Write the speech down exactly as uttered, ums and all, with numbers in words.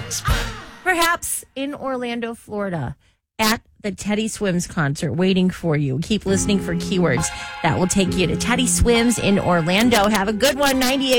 Perhaps in Orlando, Florida, at the Teddy Swims concert waiting for you. Keep listening for keywords that will take you to Teddy Swims in Orlando. Have a good one, ninety-eight.